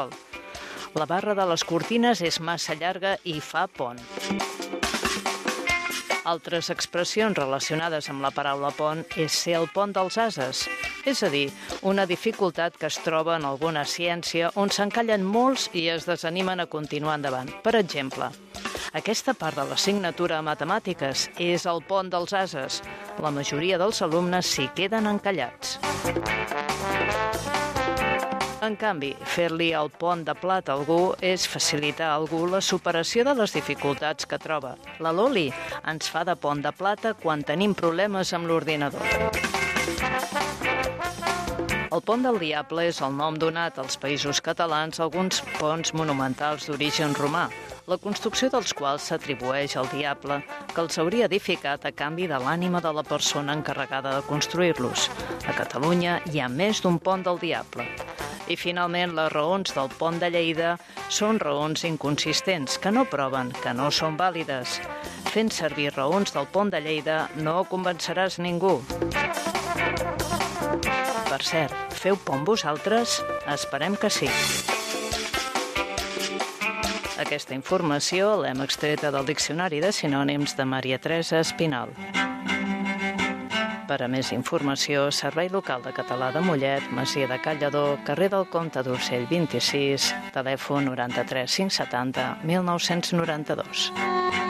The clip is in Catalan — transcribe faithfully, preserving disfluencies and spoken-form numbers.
La barra de les cortines és massa llarga i fa pont. Altres expressions relacionades amb la paraula pont és ser el pont dels ases, és a dir, una dificultat que es troba en alguna ciència on s'encallen molts i es desanimen a continuar endavant. Per exemple, aquesta part de l'assignatura a matemàtiques és el pont dels ases. La majoria dels alumnes s'hi queden encallats. En canvi, fer-li el pont de plat a algú és facilitar a algú la superació de les dificultats que troba. La Loli ens fa de pont de plata quan tenim problemes amb l'ordinador. El pont del Diable és el nom donat als Països Catalans a alguns ponts monumentals d'origen romà, la construcció dels quals s'atribueix al diable, que els hauria edificat a canvi de l'ànima de la persona encarregada de construir-los. A Catalunya hi ha més d'un pont del Diable. I finalment, les raons del pont de Lleida són raons inconsistents, que no proven, que no són vàlides. Fent servir raons del pont de Lleida no convenceràs ningú. Per cert, feu pont vosaltres? Esperem que sí. Aquesta informació l'hem extreta del Diccionari de Sinònims de Maria Teresa Espinal. Per a més informació, Servei Local de Català de Mollet, Masia de Cal Lledó, carrer del Comte d'Urgell vint-i-sis, telèfon noranta-tres cinc setanta mil nou-cents noranta-dos.